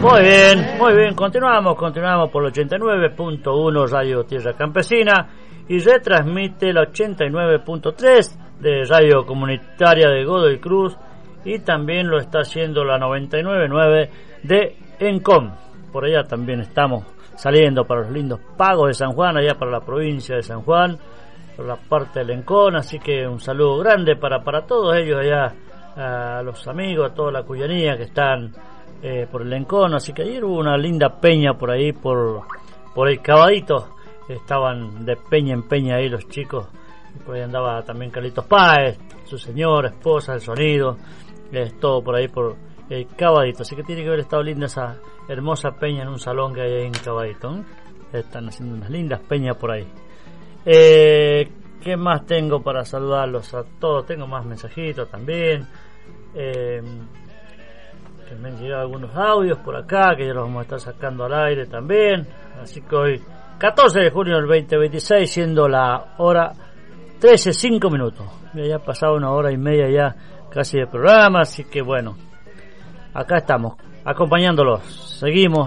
Muy bien, continuamos por el 89.1 Radio Tierra Campesina y retransmite el 89.3 de Radio Comunitaria de Godoy Cruz y también lo está haciendo la 99.9 de Encom. Por allá también estamos saliendo para los lindos pagos de San Juan, allá para la provincia de San Juan, por la parte del Encón, así que un saludo grande para todos ellos allá, a los amigos, a toda la cuyanía que están por el Encón. Así que ayer hubo una linda peña por ahí, por el Cabadito, estaban de peña en peña ahí los chicos, y por ahí andaba también Carlitos Páez, su señora, esposa, el sonido, todo por ahí por el Cabadito, así que tiene que haber estado linda esa hermosa peña en un salón que hay ahí en Cabadito, ¿eh? Están haciendo unas lindas peñas por ahí. ¿Qué más tengo para saludarlos a todos? Tengo más mensajitos también, que me han llegado algunos audios por acá que ya los vamos a estar sacando al aire también. Así que hoy 14 de junio del 2026, siendo la hora 13:05. Ya ha pasado una hora y media ya casi de programa, así que bueno, acá estamos acompañándolos, seguimos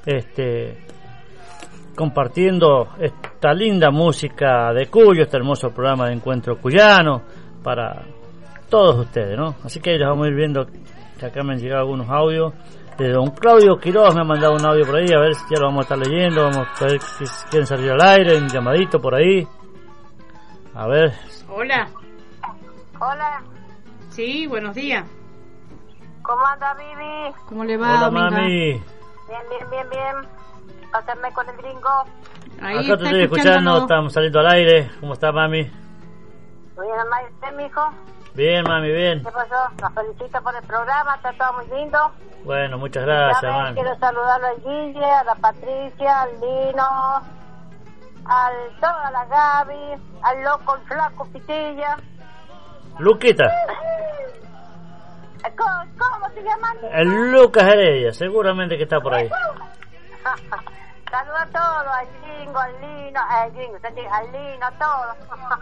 compartiendo esta linda música de Cuyo, este hermoso programa de Encuentro Cuyano para todos ustedes, ¿no? Así que les vamos a ir viendo que acá me han llegado algunos audios. De don Claudio Quiroz me ha mandado un audio por ahí, a ver si ya lo vamos a estar leyendo, vamos a ver si quieren salir al aire, un llamadito por ahí. A ver. Hola. Hola. Sí, buenos días. ¿Cómo anda, Vivi? ¿Cómo le va, hola, amiga? mami. Bien. Pásame con el gringo. Ahí acá te estoy escuchando, estamos saliendo al aire. ¿Cómo está, mami? Bien, ¿usted, mijo? Bien, mami, bien. ¿Qué pasó? Los felicito por el programa, está todo muy lindo. Bueno, muchas gracias, mami. Quiero saludarlo al Guille, a la Patricia, al Lino, a la Gaby, al loco, el flaco, Pitilla. Luquita. ¿Cómo se llaman? El Lucas Heredia, seguramente que está por ahí. Saludos a todos, al Gringo, al Lino, al Lino, a todos.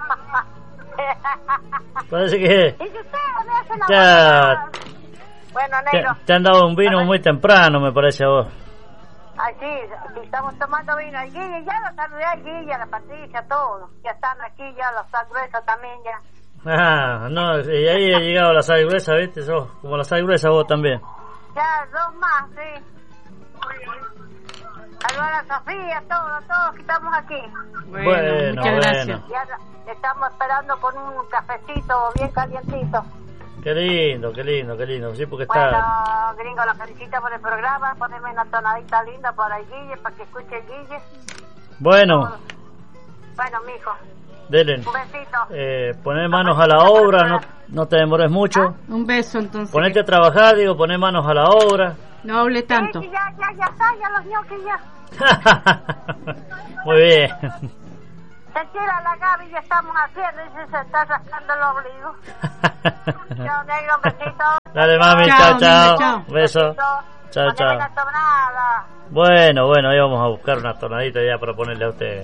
Parece que ¿Y si usted me hace la ya Bueno, negro. te han dado un vino muy temprano, me parece a vos. Aquí estamos tomando vino. Al Guille, ya lo saludé al Guille, a la Patricia, a todos. Ya están aquí, ya los sagruesos también, ya. Ah, no, y ahí ha llegado la sal gruesa, ¿viste? Sos como la sal gruesa vos también. Ya, dos más, sí. Saludos a la Sofía, todos que estamos aquí. Bueno, muchas gracias. Ya estamos esperando con un cafecito bien calientito. Qué lindo, sí, porque Bueno, está... gringo, lo felicito por el programa, poneme una tonadita linda para el Guille, para que escuche el Guille. Bueno, mijo. Delen. Un besito. Poner manos a la obra, no te demores mucho. Un beso, entonces. Ponete a trabajar, poner manos a la obra. No hable tanto. Sí, ya está, ya los ñoquis ya. Muy bien. Tranquila, la Gaby ya estamos haciendo y se está rascando el ombligo. Chao, negro, un besito. Dale, mami, chao. Beso. Chao. La tonada. Bueno, ahí vamos a buscar una tonadita ya para ponerle a ustedes.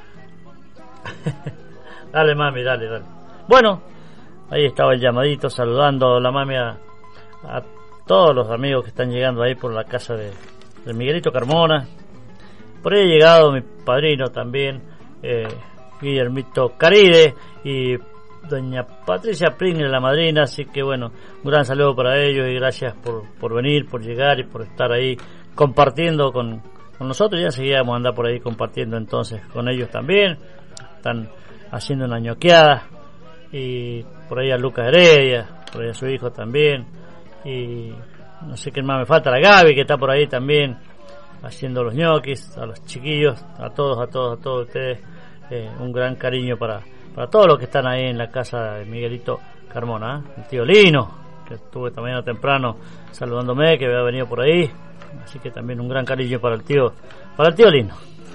Dale, mami, dale. Bueno, ahí estaba el llamadito, saludando a la mami a todos los amigos que están llegando ahí por la casa de Miguelito Carmona. Por ahí ha llegado mi padrino también, Guillermito Caride, y doña Patricia Pringle, la madrina. Así que bueno, un gran saludo para ellos y gracias por venir, por llegar y por estar ahí compartiendo con nosotros. Ya seguíamos a andar por ahí compartiendo entonces con ellos también. Están haciendo una ñoqueada, y por ahí a Lucas Heredia, por ahí a su hijo también, y no sé quién más me falta, la Gaby, que está por ahí también haciendo los ñoquis, a los chiquillos, a todos ustedes, un gran cariño para todos los que están ahí en la casa de Miguelito Carmona, el tío Lino, que estuve también temprano saludándome, que había venido por ahí, así que también un gran cariño para el tío Lino.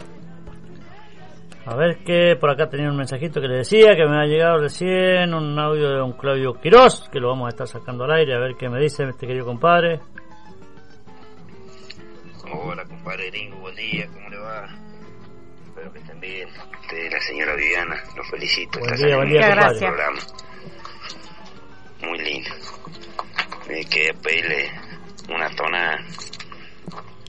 A ver, que por acá tenía un mensajito que le decía, que me ha llegado recién, un audio de don Claudio Quiroz, que lo vamos a estar sacando al aire, a ver qué me dice este querido compadre. Hola, compadre Gringo, buen día, ¿cómo le va? Espero que estén bien. Usted, la señora Viviana, los felicito. Buen día, compadre. Gracias. Programa. Muy lindo. Me quedé pedirle una tona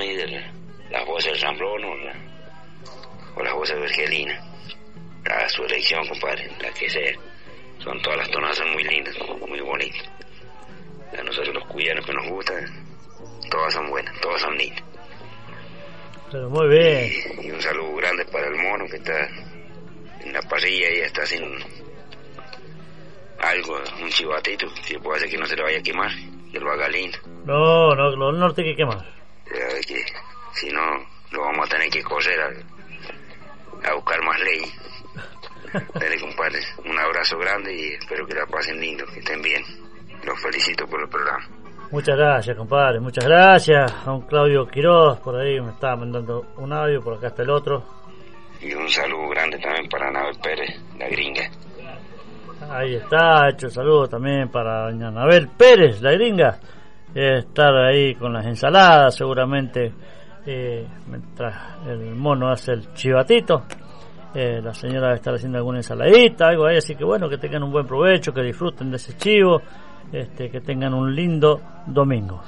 ahí de las voces del ramblón o las voces de Vergelina. A su elección, compadre, la que sea. Son todas las tonadas, son muy lindas, muy bonitas. A nosotros los cuyanos que nos gustan, todas son buenas, todas son lindas. Pero muy bien. Y un saludo grande para el mono que está en la parrilla y está haciendo algo, un chivatito, que puede hacer que no se le vaya a quemar, que lo haga lindo. No, no te hay que quemar. Que si no, lo vamos a tener que correr a buscar más ley. Dale, compadre, un abrazo grande y espero que la pasen lindo, que estén bien. Los felicito por el programa. Muchas gracias, compadre, muchas gracias. A un Claudio Quiroz, por ahí me estaba mandando un audio, por acá está el otro. Y un saludo grande también para Anabel Pérez, la gringa. Ahí está, hecho saludo también para doña Anabel Pérez, la gringa. Estar ahí con las ensaladas, seguramente, mientras el mono hace el chivatito. La señora debe estar haciendo alguna ensaladita, algo ahí, así que bueno, que tengan un buen provecho, que disfruten de ese chivo, que tengan un lindo domingo.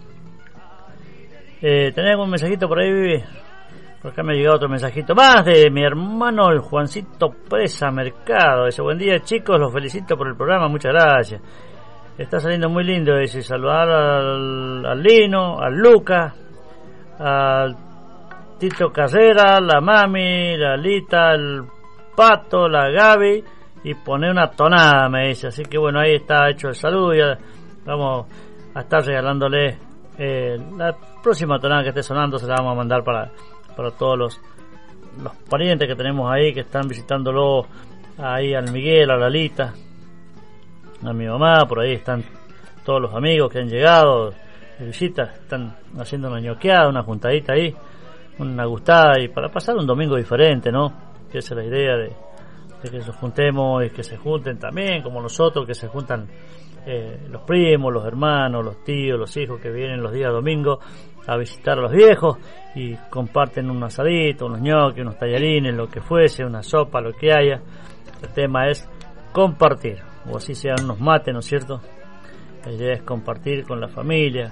¿Tenés algún mensajito por ahí, Vivi? Por acá me ha llegado otro mensajito más de mi hermano el Juancito Presa Mercado. Dice: buen día, chicos, los felicito por el programa, muchas gracias. Está saliendo muy lindo. Dice: saludar al Lino, al Luca, al Tito Carrera, la Mami, la Lita, el Pato, la Gaby, y poner una tonada, me dice. Así que bueno, ahí está hecho el saludo. Ya vamos a estar regalándole la próxima tonada que esté sonando, se la vamos a mandar para todos los parientes que tenemos ahí, que están visitándolo ahí, al Miguel, a la Lita, a mi mamá. Por ahí están todos los amigos que han llegado de visita, están haciendo una ñoqueada, una juntadita ahí, una gustada, y para pasar un domingo diferente, ¿no? Que esa es la idea de que nos juntemos y que se junten también, como nosotros, que se juntan los primos, los hermanos, los tíos, los hijos que vienen los días domingos a visitar a los viejos y comparten un asadito, unos ñoquis, unos tallarines, lo que fuese, una sopa, lo que haya. El tema es compartir, o así sean unos mates, ¿no es cierto? La idea es compartir con la familia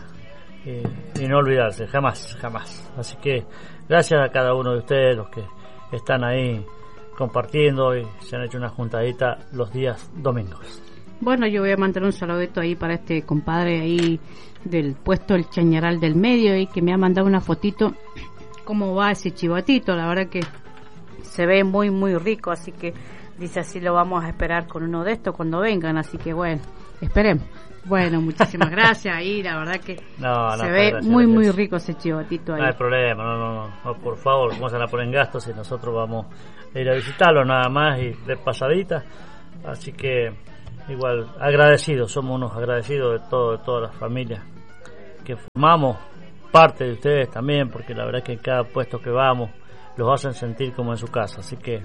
y no olvidarse, jamás. Así que gracias a cada uno de ustedes, los que están ahí compartiendo y se han hecho una juntadita los días domingos. Bueno, yo voy a mandar un saludito ahí para este compadre ahí del puesto El Chañaral del Medio, y que me ha mandado una fotito cómo va ese chivatito. La verdad que se ve muy muy rico, así que dice así lo vamos a esperar con uno de estos cuando vengan, así que bueno, esperemos. Bueno, muchísimas gracias ahí, la verdad que se ve gracias, muy muy rico ese chivatito ahí. No hay problema, no, por favor, ¿cómo se la ponen gastos si nosotros vamos a ir a visitarlo nada más y de pasadita? Así que igual agradecidos, somos unos agradecidos de todas las familias que formamos parte de ustedes también, porque la verdad es que en cada puesto que vamos los hacen sentir como en su casa, así que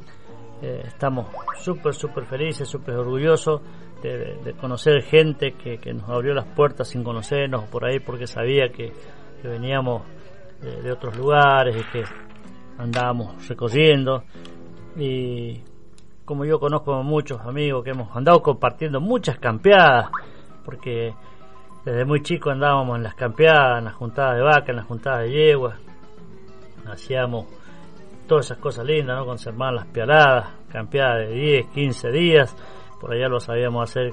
estamos súper felices, súper orgullosos de conocer gente que nos abrió las puertas sin conocernos por ahí, porque sabía que veníamos de otros lugares y que andábamos recorriendo. Y como yo conozco a muchos amigos que hemos andado compartiendo muchas campeadas, porque desde muy chico andábamos en las campeadas, en las juntadas de vaca, en las juntadas de yegua, hacíamos todas esas cosas lindas, ¿no? Conservar las pialadas, campeadas de 10, 15 días, por allá lo sabíamos hacer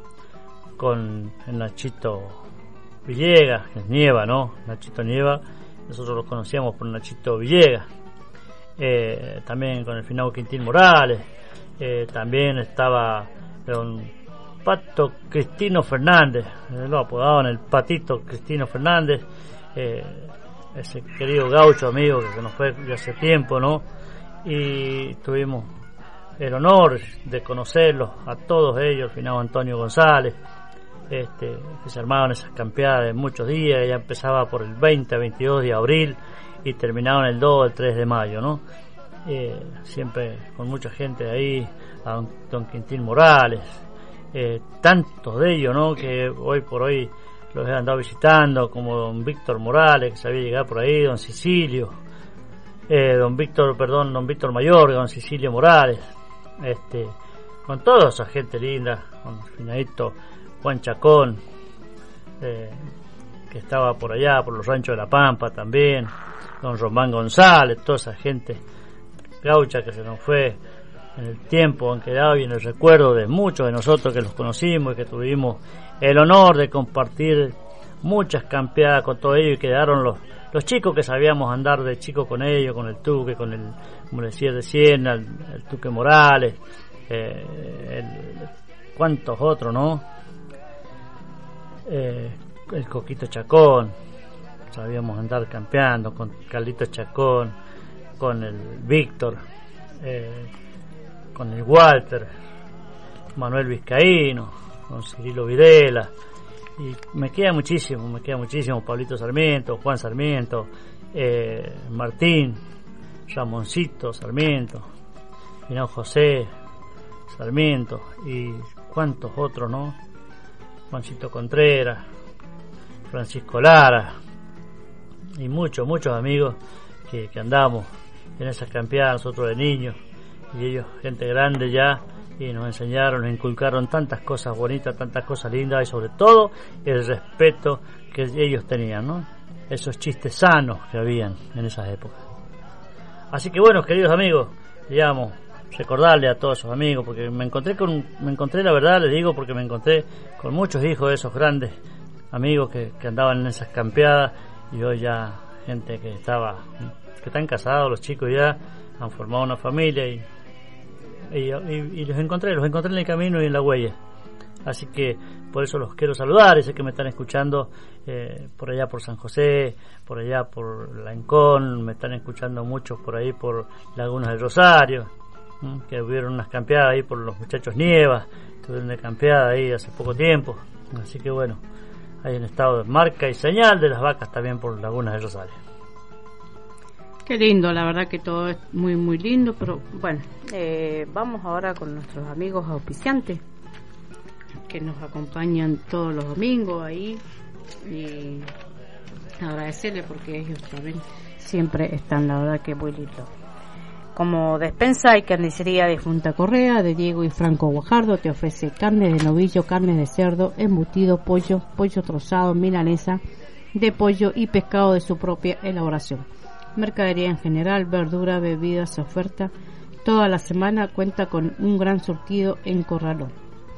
con el Nachito Villegas, que es Nieva, ¿no? Nachito Nieva, nosotros lo conocíamos por Nachito Villegas. También con el finado Quintín Morales, también estaba don Pato Cristino Fernández, lo apodaban el Patito Cristino Fernández, ese querido gaucho amigo que nos fue hace tiempo, ¿no? Y tuvimos el honor de conocerlos a todos ellos, el finado Antonio González, que se armaban esas campeadas de muchos días. Ya empezaba por el 20 a 22 de abril y terminaban el 2 o el 3 de mayo, ¿no? Siempre con mucha gente ahí, a don Quintín Morales, tantos de ellos, ¿no? Que hoy por hoy los he andado visitando, como don Víctor Morales, que sabía llegar por ahí, don Cecilio, don Víctor Mayor, don Cecilio Morales, con toda esa gente linda, con el finadito Juan Chacón, que que estaba por allá, por los ranchos de La Pampa también, don Román González, toda esa gente gaucha que se nos fue en el tiempo, han quedado y en el recuerdo de muchos de nosotros que los conocimos y que tuvimos el honor de compartir muchas campeadas con todos ellos, y quedaron los chicos que sabíamos andar de chico con ellos, con el Tuque, con el, como decía de Siena, el Tuque Morales, cuántos otros, ¿no? El Coquito Chacón, sabíamos andar campeando con Carlito Chacón, con el Víctor, con el Walter, Manuel Vizcaíno, con Cirilo Videla, y me queda muchísimo, Pablito Sarmiento, Juan Sarmiento, Martín, Ramoncito Sarmiento, Pinao José Sarmiento, y cuántos otros, ¿no? Juancito Contreras, Francisco Lara, y muchos amigos que andamos en esas campeadas, nosotros de niños, y ellos gente grande ya, y nos enseñaron, nos inculcaron tantas cosas bonitas, tantas cosas lindas, y sobre todo el respeto que ellos tenían, ¿no? Esos chistes sanos que habían en esas épocas. Así que bueno, queridos amigos, digamos, recordarle a todos esos amigos, porque me encontré la verdad, les digo, porque me encontré con muchos hijos de esos grandes amigos que andaban en esas campeadas, y hoy ya gente que están casados, los chicos ya han formado una familia, y los encontré en el camino y en la huella. Así que por eso los quiero saludar, y sé que me están escuchando por allá por San José, por allá por Lancón, me están escuchando muchos por ahí por Lagunas del Rosario, que hubieron unas campeadas ahí por los muchachos Nievas, tuvieron una campeada ahí hace poco tiempo. Así que bueno, hay un estado de marca y señal de las vacas también por Lagunas del Rosario. Qué lindo, la verdad que todo es muy muy lindo, pero bueno, vamos ahora con nuestros amigos auspiciantes que nos acompañan todos los domingos ahí, y agradecerles porque ellos también siempre están, la verdad que muy lindo. Como despensa y carnicería de Junta Correa, de Diego y Franco Guajardo, te ofrece carne de novillo, carne de cerdo, embutido, pollo trozado, milanesa de pollo y pescado de su propia elaboración. Mercadería en general, verdura, bebidas, oferta. Toda la semana cuenta con un gran surtido en Corralón.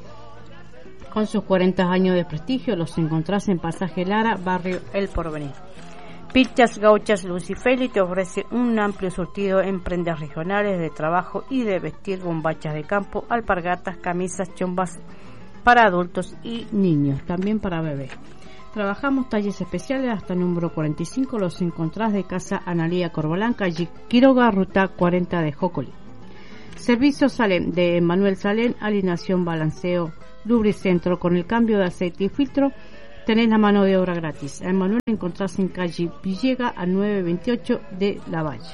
Con sus 40 años de prestigio, los encontrás en Pasaje Lara, barrio El Porvenir. Pizzas Gauchas Lucifeli te ofrece un amplio surtido en prendas regionales de trabajo y de vestir, bombachas de campo, alpargatas, camisas, chombas para adultos y niños, también para bebés. Trabajamos talles especiales hasta el número 45, los encontrás de Casa Analía Corbalán, calle Quiroga, ruta 40 de Jócoli. Servicio Salem de Manuel Salem, alineación, balanceo, lubricentro, con el cambio de aceite y filtro, tenés la mano de obra gratis. A Manuel encontrás en calle Villega a 928 de La Valle.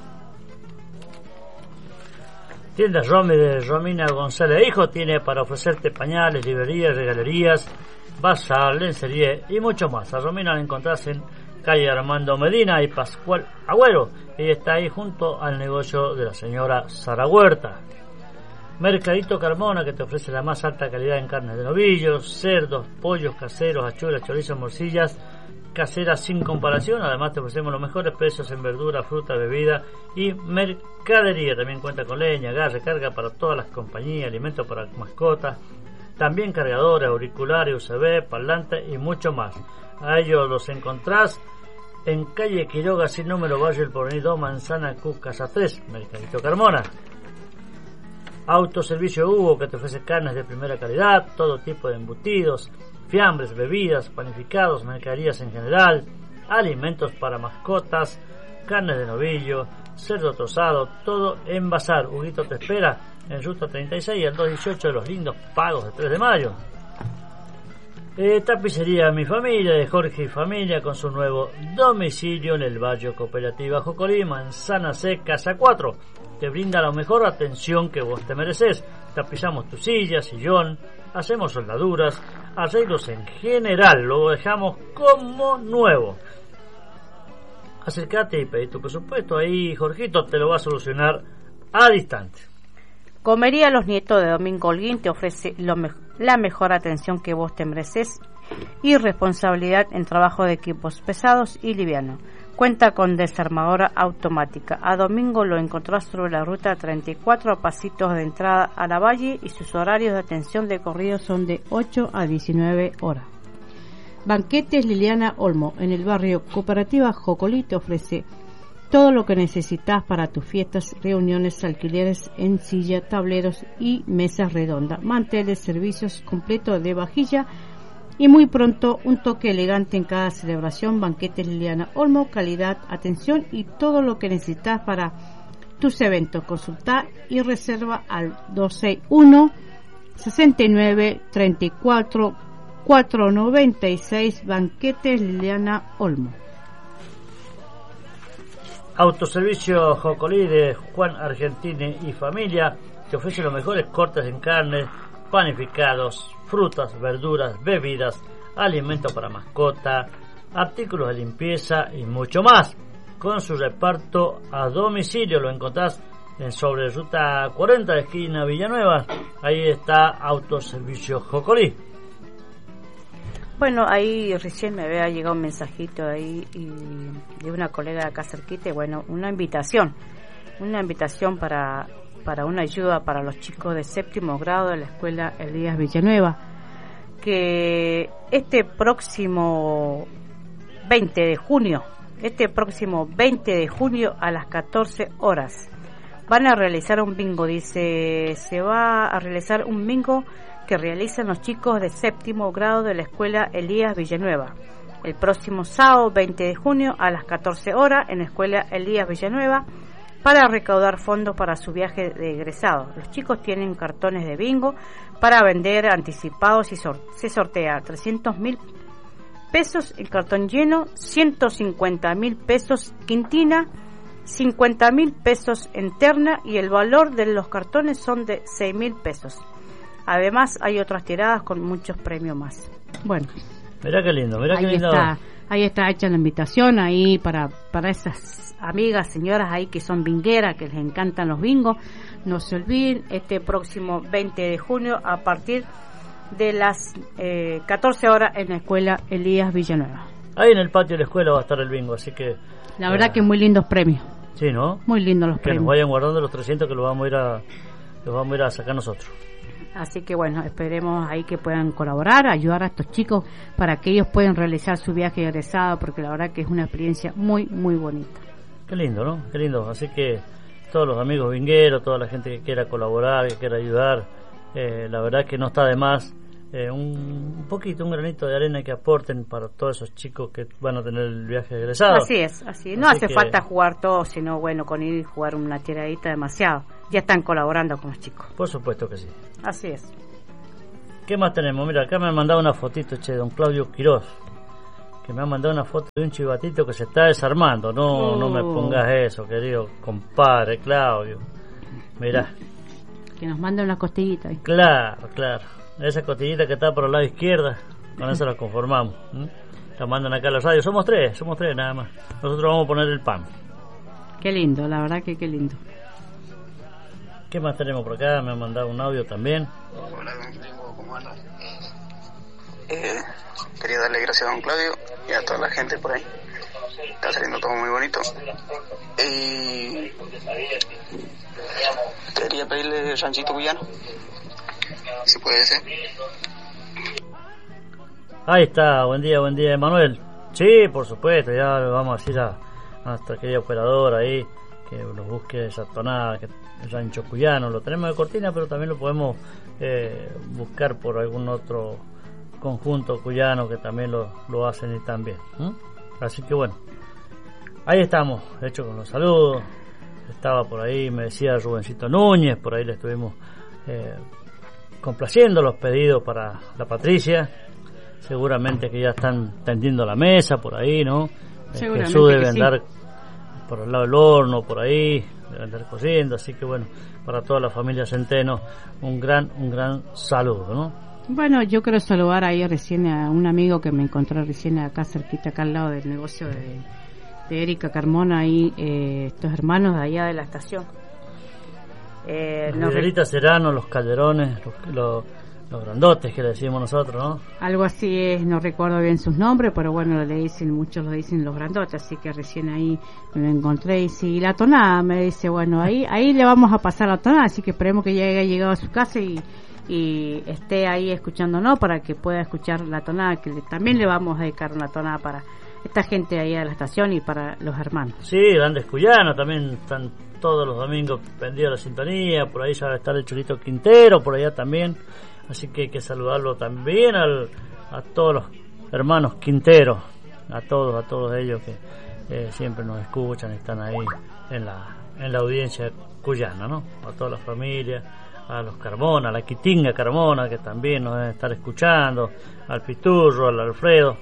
Tiendas Romy de Romina González Hijo tiene para ofrecerte pañales, librerías, regalerías, bazar, lencería y mucho más. A Romina la encontrás en calle Armando Medina y Pascual Agüero. Ella está ahí junto al negocio de la señora Sara Huerta. Mercadito Carmona, que te ofrece la más alta calidad en carnes de novillos, cerdos, pollos caseros, achuras, chorizos, morcillas caseras sin comparación. Además te ofrecemos los mejores precios en verdura, fruta, bebida y mercadería. También cuenta con leña, gas, recarga para todas las compañías, alimentos para mascotas, también cargadores, auriculares, USB, parlantes y mucho más. A ellos los encontrás en calle Quiroga sin número, Valle El Porvenir 2, Manzana Q, Casa 3, Mercadito Carmona. Autoservicio Hugo, que te ofrece carnes de primera calidad, todo tipo de embutidos, fiambres, bebidas, panificados, mercaderías en general, alimentos para mascotas, carnes de novillo, cerdo trozado, todo en bazar. Huguito te espera en ruta 36 al 218 de los lindos pagos de 3 de mayo. Tapicería Mi Familia de Jorge y Familia, con su nuevo domicilio en el barrio Cooperativa Jocolí, Manzana C, Casa 4. Te brinda la mejor atención que vos te mereces. Tapizamos tu silla, sillón, hacemos soldaduras, arreglos en general, lo dejamos como nuevo. Acércate y pedí tu presupuesto, ahí Jorgito te lo va a solucionar al instante. Comería Los Nietos de Domingo Holguín te ofrece la mejor atención que vos te mereces y responsabilidad en trabajo de equipos pesados y livianos. Cuenta con desarmadora automática. A Domingo lo encontró sobre la ruta 34 a pasitos de entrada a la Valle y sus horarios de atención de corrido son de 8 a 19 horas. Banquetes Liliana Olmo, en el barrio Cooperativa Jocolí, te ofrece todo lo que necesitas para tus fiestas, reuniones, alquileres en silla, tableros y mesas redondas, manteles, servicios completos de vajilla y muy pronto un toque elegante en cada celebración. Banquetes Liliana Olmo, calidad, atención y todo lo que necesitas para tus eventos. Consulta y reserva al 261 69 34 496. Banquetes Liliana Olmo. Autoservicio Jocolí de Juan Argentini y familia te ofrece los mejores cortes en carne, panificados, frutas, verduras, bebidas, alimentos para mascota, artículos de limpieza y mucho más. Con su reparto a domicilio lo encontrás en sobre ruta 40 de esquina Villanueva. Ahí está Autoservicio Jocolí. Bueno, ahí recién me había llegado un mensajito ahí de una colega de acá cerquita, y bueno, una invitación para una ayuda para los chicos de séptimo grado de la escuela Elías Villanueva, que este próximo 20 de junio a las 14 horas van a realizar un bingo. Dice, se va a realizar un bingo que realizan los chicos de séptimo grado de la escuela Elías Villanueva el próximo sábado 20 de junio a las 14 horas en la escuela Elías Villanueva para recaudar fondos para su viaje de egresado. Los chicos tienen cartones de bingo para vender anticipados y se sortea 300.000 pesos en cartón lleno, 150.000 pesos quintina, 50.000 pesos en terna y el valor de los cartones son de 6.000 pesos. Además hay otras tiradas con muchos premios más. Bueno, mirá qué lindo, mirá qué lindo. Ahí está hecha la invitación ahí para esas amigas, señoras ahí que son bingueras, que les encantan los bingos. No se olviden, este próximo 20 de junio a partir de las 14 horas en la escuela Elías Villanueva. Ahí en el patio de la escuela va a estar el bingo, así que... La verdad que muy lindos premios. Sí, ¿no? Muy lindos los que premios. Que nos vayan guardando los 300 que los vamos a ir a sacar nosotros. Así que bueno, esperemos ahí que puedan colaborar, ayudar a estos chicos para que ellos puedan realizar su viaje de egresado, porque la verdad que es una experiencia muy, muy bonita. Qué lindo, ¿no? Qué lindo. Así que todos los amigos bingueros, toda la gente que quiera colaborar, que quiera ayudar, la verdad que no está de más un poquito, un granito de arena que aporten para todos esos chicos que van a tener el viaje de egresado. Así es. No hace falta jugar todo, sino bueno, con ir y jugar una tiradita demasiado. Ya están colaborando con los chicos. Por supuesto que sí. Así es. ¿Qué más tenemos? Mira, acá me han mandado una fotito, don Claudio Quiroz, que me ha mandado una foto de un chivatito que se está desarmando. No me pongas eso, querido compadre Claudio. Mirá. Que nos manda una costillita. Claro. Esa costillita que está por el lado izquierdo, con eso la conformamos. La mandan acá a los radios. Somos tres nada más. Nosotros vamos a poner el pan. Qué lindo, la verdad que qué lindo. ¿Qué más tenemos por acá? Me han mandado un audio también. Hola, don Primo, ¿cómo anda? Quería darle gracias a don Claudio y a toda la gente por ahí. Está saliendo todo muy bonito. Y quería pedirle ranchito cuyano, si puede ser. Ahí está, buen día, Emanuel. Sí, por supuesto, ya le vamos a decir a nuestra querida operadora ahí que nos busque esa tonada, que el rancho cuyano lo tenemos de cortina, pero también lo podemos buscar por algún otro conjunto cuyano que también lo hacen y también. Así que bueno, ahí estamos, hecho con los saludos. Estaba por ahí, me decía Rubencito Núñez, por ahí le estuvimos complaciendo los pedidos para la Patricia. Seguramente que ya están tendiendo la mesa por ahí, ¿no? Jesús debe andar por el lado del horno, por ahí, debe andar cociendo. Así que bueno, para toda la familia Centeno, un gran saludo, ¿no? Bueno, yo quiero saludar ahí recién a un amigo que me encontré recién acá cerquita, acá al lado del negocio de Erika Carmona, ahí estos hermanos de allá de la estación. Miguelita Serrano, los Calderones, los grandotes que le decimos nosotros, ¿no? Algo así es, no recuerdo bien sus nombres, pero bueno, muchos lo dicen los grandotes, así que recién ahí me encontré y sí, la tonada me dice, bueno, ahí le vamos a pasar la tonada, así que esperemos que ya haya llegado a su casa y esté ahí escuchándonos para que pueda escuchar la tonada, que también le vamos a dedicar una tonada para esta gente ahí a la estación y para los hermanos. Sí, grandes cuyanos, también están todos los domingos pendidos de la sintonía, por ahí ya va a estar el Chulito Quintero, por allá también, así que hay que saludarlo también a todos los hermanos Quintero, a todos ellos que siempre nos escuchan, están ahí en la audiencia cuyana, ¿no? A toda la familia, a los Carmona, a la Quitinga Carmona, que también nos deben estar escuchando, al Piturro, al Alfredo,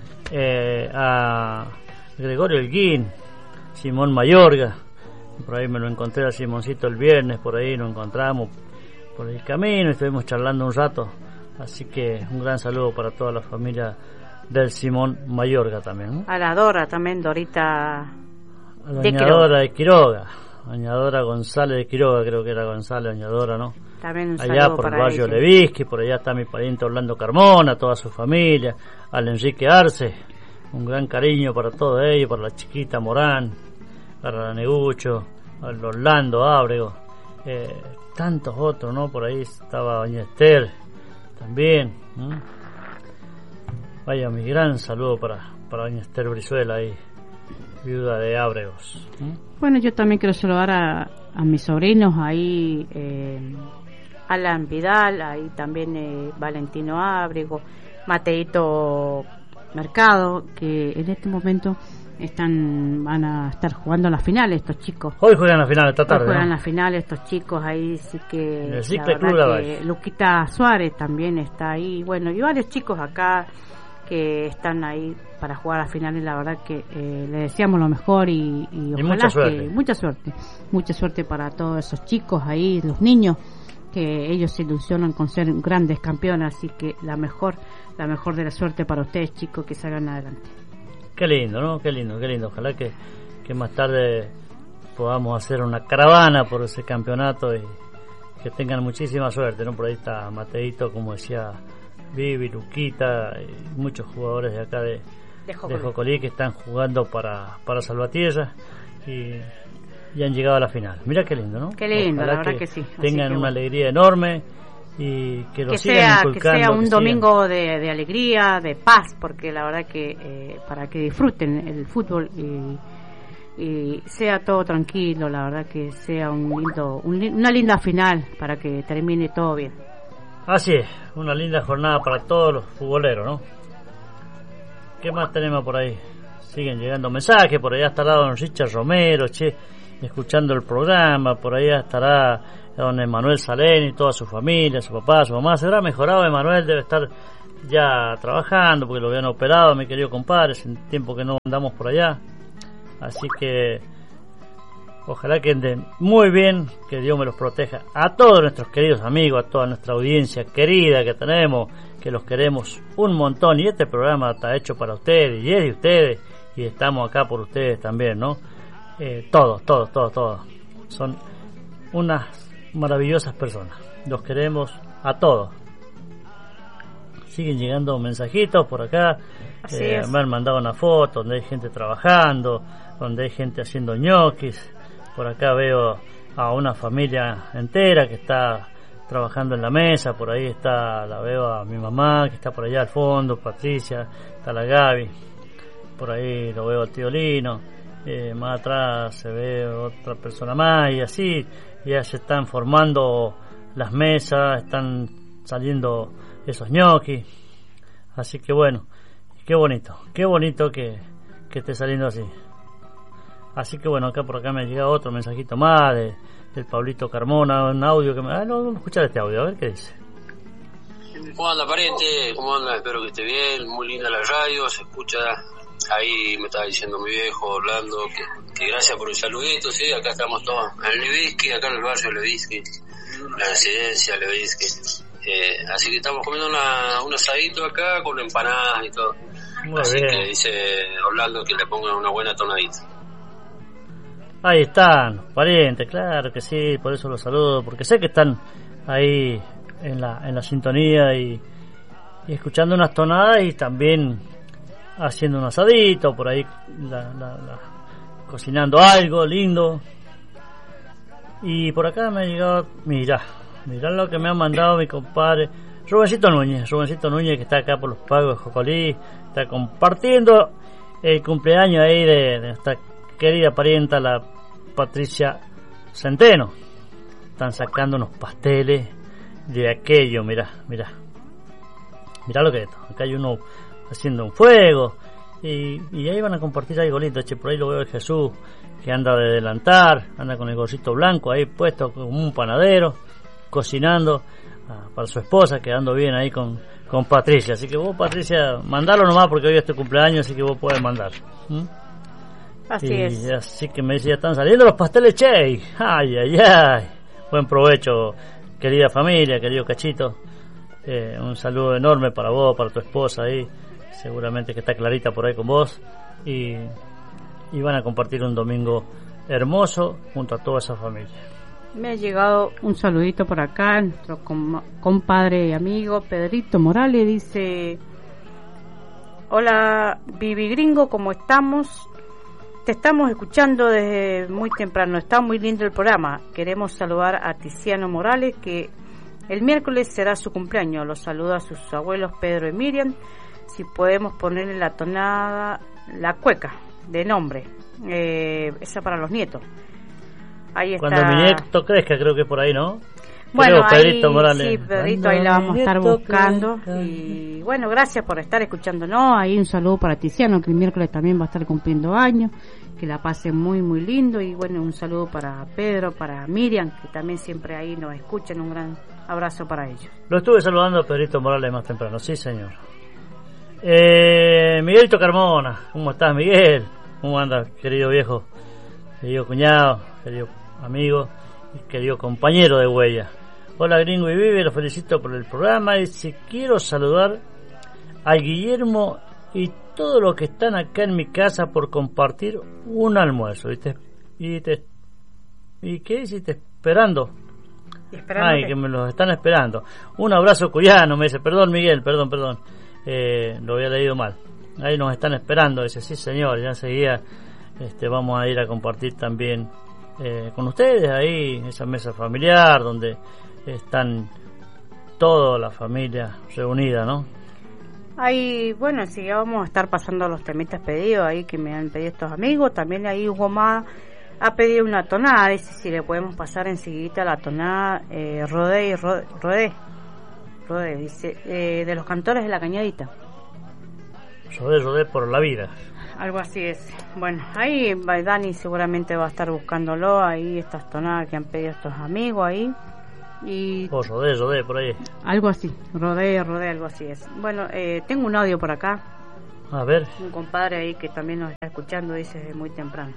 a Gregorio Elguín, Simón Mayorga, por ahí me lo encontré a Simoncito el viernes, por ahí nos encontramos por el camino y estuvimos charlando un rato, así que un gran saludo para toda la familia del Simón Mayorga también, ¿no? A la Dora también, Dorita, a doña Dora de Quiroga, doña Dora González de Quiroga, creo que era González, doña Dora, ¿no? También un allá por el barrio ella. Levisqui, por allá está mi pariente Orlando Carmona, toda su familia, al Enrique Arce, un gran cariño para todos ellos, para la chiquita Morán, para la Negucho, al Orlando Ábrego, tantos otros, ¿no? Por ahí estaba doña Esther también, ¿no? Vaya, mi gran saludo para doña Esther Brizuela ahí, viuda de Ábregos, ¿no? Bueno, yo también quiero saludar a mis sobrinos ahí, Alan Vidal, ahí también Valentino Ábrego, Mateito Mercado, que en este momento van a estar jugando las finales estos chicos. Hoy juegan la final esta tarde. Hoy juegan ¿no? las finales estos chicos, ahí sí que en el Ciclo Club Lavalle. Luquita Suárez también está ahí, bueno, y varios chicos acá que están ahí para jugar a las finales. La verdad que le deseamos lo mejor y ojalá mucha suerte para todos esos chicos ahí, los niños, que ellos se ilusionan con ser grandes campeones, así que la mejor de la suerte para ustedes, chicos, que salgan adelante. Qué lindo, ¿no? Qué lindo. Ojalá que más tarde podamos hacer una caravana por ese campeonato y que tengan muchísima suerte, ¿no? Por ahí está Mateito, como decía Vivi, Luquita, y muchos jugadores de acá de Jocolí que están jugando para Salvatierra y han llegado a la final. Mira qué lindo, ¿no? Qué lindo, ojalá la verdad que sí. Tengan una alegría enorme y que lo sigan inculcando. Que sea un domingo de alegría, de paz, porque la verdad que para que disfruten el fútbol y sea todo tranquilo, la verdad que sea una linda final para que termine todo bien. Así es, una linda jornada para todos los futboleros, ¿no? ¿Qué más tenemos por ahí? Siguen llegando mensajes, por allá estará don Richard Romero, escuchando el programa, por allá estará don Emanuel Saleni, toda su familia, su papá, su mamá. Se habrá mejorado, Emanuel debe estar ya trabajando porque lo habían operado, mi querido compadre, hace un tiempo que no andamos por allá, así que ojalá que anden muy bien, que Dios me los proteja a todos nuestros queridos amigos, a toda nuestra audiencia querida que tenemos, que los queremos un montón, y este programa está hecho para ustedes y es de ustedes y estamos acá por ustedes también, ¿no? Todos son unas maravillosas personas, los queremos a todos. Siguen llegando mensajitos por acá, me han mandado una foto donde hay gente trabajando, donde hay gente haciendo ñoquis. Por acá veo a una familia entera que está trabajando en la mesa, por ahí la veo a mi mamá que está por allá al fondo, Patricia, está la Gaby, por ahí lo veo al tío Lino, más atrás se ve otra persona más y así ya se están formando las mesas, están saliendo esos ñoquis, así que bueno, qué bonito que esté saliendo así. Así que bueno, por acá me ha llegado otro mensajito más del Pablito Carmona, un audio que vamos a escuchar este audio, a ver qué dice. ¿Cómo anda, pariente? ¿Cómo anda? Espero que esté bien, muy linda la radio, se escucha. Ahí me estaba diciendo mi viejo Orlando que gracias por el saludito, sí, acá estamos todos en Levisqui, acá en el barrio Levisqui, la residencia Levisqui. Así que estamos comiendo un asadito acá con empanadas y todo. Muy así bien. Que dice Orlando que le pongan una buena tonadita. Ahí están, parientes, claro que sí, por eso los saludo, porque sé que están ahí en la sintonía y escuchando unas tonadas y también haciendo un asadito por ahí, cocinando algo lindo. Y por acá me ha llegado, mirá lo que me ha mandado mi compadre Rubencito Núñez, que está acá por los Pagos de Jocolí, está compartiendo el cumpleaños ahí de nuestra querida parienta, la Patricia Centeno. Están sacando unos pasteles de aquello, mirá lo que es esto. Acá hay uno haciendo un fuego y ahí van a compartir algo lindo. Che, por ahí lo veo de Jesús, que anda de delantar, anda con el gorrito blanco ahí puesto como un panadero, cocinando para su esposa, quedando bien ahí con Patricia. Así que vos, Patricia, mandalo nomás porque hoy es tu cumpleaños, así que vos podés mandar. Así es. Así que me decía, están saliendo los pasteles Che. Ay. Buen provecho, querida familia, querido Cachito. Un saludo enorme para vos, para tu esposa ahí. Seguramente que está Clarita por ahí con vos. Y van a compartir un domingo hermoso junto a toda esa familia. Me ha llegado un saludito por acá, nuestro compadre y amigo Pedrito Morales dice: hola Vivi Gringo, ¿cómo estamos? Te estamos escuchando desde muy temprano, está muy lindo el programa. Queremos saludar a Tiziano Morales, que el miércoles será su cumpleaños. Los saluda a sus abuelos Pedro y Miriam. Si podemos ponerle la tonada, la cueca de nombre, esa para los nietos. Ahí está. Cuando mi nieto crezca, creo que por ahí, ¿no? Bueno, creo, Pedrito Morales. Sí, Pedrito, ahí la vamos a estar buscando. Y bueno, gracias por estar escuchándonos. Ahí un saludo para Tiziano, que el miércoles también va a estar cumpliendo años. Que la pasen muy, muy lindo. Y bueno, un saludo para Pedro, para Miriam, que también siempre ahí nos escuchan. Un gran abrazo para ellos. Lo estuve saludando a Pedrito Morales más temprano, sí, señor. Miguelito Carmona, ¿cómo estás, Miguel? ¿Cómo andas, querido viejo? Querido cuñado, querido amigo y querido compañero de huella. Hola Gringo y Vive, los felicito por el programa y si quiero saludar a Guillermo y todos los que están acá en mi casa por compartir un almuerzo. ¿Y qué hiciste? Esperando. Ay, que me los están esperando. Un abrazo cuyano, me dice. Perdón, Miguel, perdón. Lo había leído mal. Ahí nos están esperando. Dice, sí señor, ya enseguida vamos a ir a compartir también con ustedes ahí esa mesa familiar donde están toda la familia reunida, ¿no? Ahí, bueno, sí, ya vamos a estar pasando los temitas pedidos ahí que me han pedido estos amigos. También ahí Hugo Ma ha pedido una tonada, dice si le podemos pasar enseguida la tonada Rodé, dice, de los cantores de la Cañadita. Rodé por la vida. Algo así es. Bueno, ahí Dani seguramente va a estar buscándolo, ahí estas tonadas que han pedido estos amigos ahí. Y Rodé por ahí. Algo así, Rodé, algo así es. Bueno, tengo un audio por acá. A ver. Un compadre ahí que también nos está escuchando, dice desde muy temprano.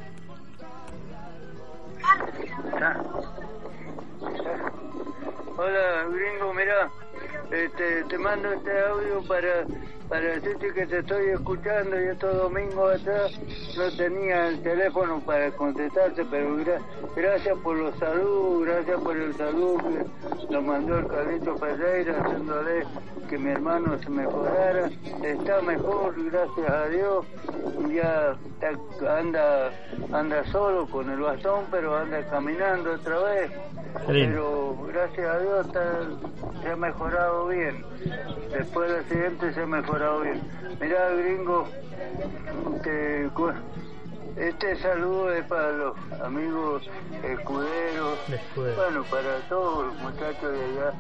Hola Gringo, mirá, te mando este audio para decirte que te estoy escuchando y estos domingos atrás no tenía el teléfono para contestarte, pero gracias por los saludos, gracias por el saludo que nos mandó el Carlito Ferreira haciéndole que mi hermano se mejorara. Está mejor, gracias a Dios, ya anda solo con el bastón, pero anda caminando otra vez. Pero gracias a Dios se ha mejorado bien. Después del accidente se ha mejorado bien. Mirá, Gringo, este saludo es para los amigos escuderos, bueno, para todos los muchachos de allá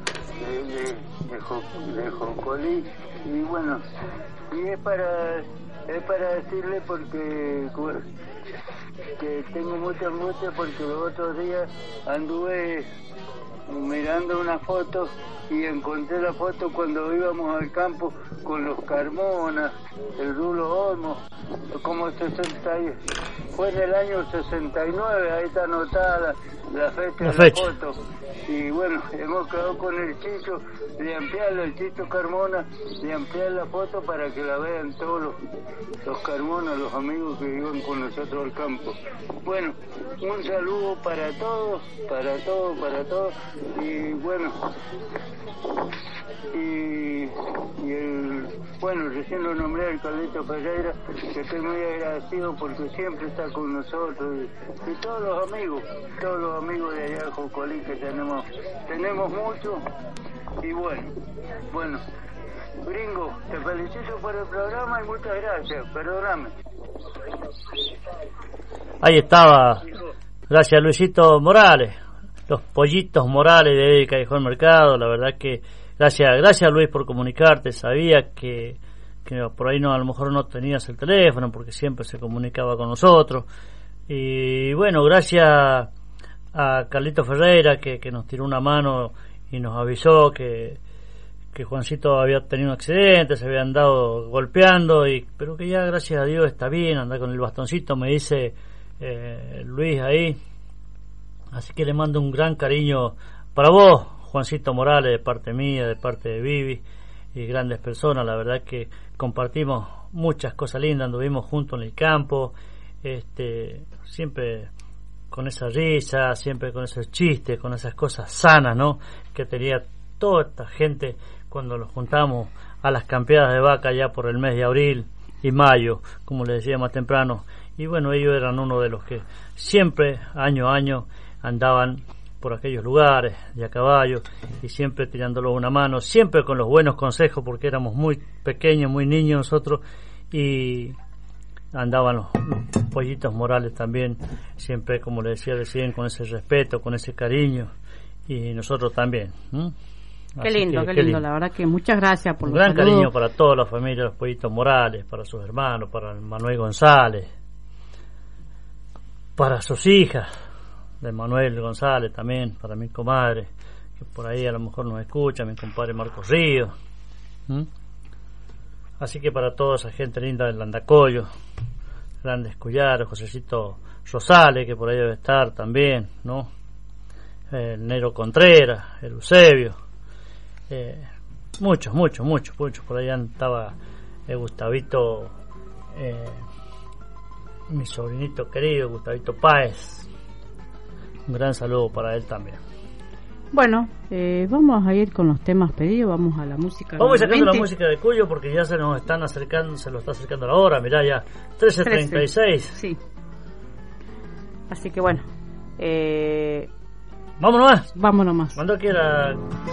de Jocolí, y bueno, y es para decirle porque que tengo mucha angustia porque los otros días anduve mirando una foto y encontré la foto cuando íbamos al campo con los Carmona, el Rulo Olmo, como 60, fue en el año 69, ahí está anotada la fecha de la foto. Y bueno, hemos quedado con el Chicho de ampliarlo, el Chicho Carmona, de ampliar la foto para que la vean todos los Carmona, los amigos que iban con nosotros al campo. Bueno, un saludo para todos, Y bueno, bueno, recién lo nombré al Carlito Ferreira, que estoy muy agradecido porque siempre está con nosotros, y todos los amigos de allá de Jocolí, que tenemos mucho. Y bueno, Gringo, te felicito por el programa y muchas gracias, perdóname. Ahí estaba, gracias Luisito Morales, los pollitos Morales de Callejón Mercado. La verdad que gracias Luis por comunicarte. Sabía que por ahí a lo mejor no tenías el teléfono porque siempre se comunicaba con nosotros. Y bueno, gracias a Carlito Ferreira que nos tiró una mano y nos avisó que Juancito había tenido un accidente, se había andado golpeando, pero que ya gracias a Dios está bien, anda con el bastoncito, me dice Luis ahí. Así que le mando un gran cariño para vos, Juancito Morales, de parte mía, de parte de Vivi, y grandes personas. La verdad que compartimos muchas cosas lindas, anduvimos juntos en el campo, siempre con esa risa, siempre con esos chistes, con esas cosas sanas, ¿no?, que tenía toda esta gente cuando nos juntamos a las campeadas de vaca ya por el mes de abril y mayo, como les decía más temprano. Y bueno, ellos eran uno de los que siempre, año a año, andaban por aquellos lugares de a caballo y siempre tirándolo una mano, siempre con los buenos consejos, porque éramos muy pequeños, muy niños nosotros, y andaban los pollitos Morales también, siempre, como les decía recién, con ese respeto, con ese cariño, y nosotros también. Qué lindo, la verdad que muchas gracias por un gran cariño para toda la familia de los pollitos Morales, para sus hermanos, para Manuel González, para sus hijas de Manuel González también, para mi comadre, que por ahí a lo mejor nos escucha, mi compadre Marcos Ríos. Así que para toda esa gente linda del Landacoyo, Grandes Collares, Josecito Rosales, que por ahí debe estar también, ¿no?, el Nero Contreras, el Eusebio, muchos, por allá estaba Gustavito, mi sobrinito querido, Gustavito Páez. Un gran saludo para él también. Bueno, vamos a ir con los temas pedidos, vamos a la música. Vamos sacando la música de Cuyo porque ya se nos están acercando, se lo está acercando la hora, mirá ya, 13:36. Sí. Así que bueno, vámonos más. Vámonos más. Cuando quiera.